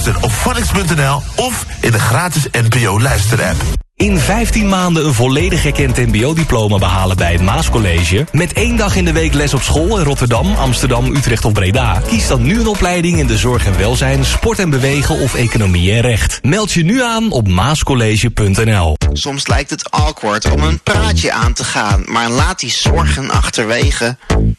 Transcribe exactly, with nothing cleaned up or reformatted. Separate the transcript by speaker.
Speaker 1: Luister op phonics punt n l of in de gratis N P O luisterapp.
Speaker 2: In vijftien maanden een volledig erkend mbo-diploma behalen bij het Maascollege. Met één dag in de week les op school in Rotterdam, Amsterdam, Utrecht of Breda. Kies dan nu een opleiding in de zorg en welzijn, sport en bewegen of economie en recht. Meld je nu aan op maascollege punt n l.
Speaker 3: Soms lijkt het awkward om een praatje aan te gaan, maar laat die zorgen achterwege.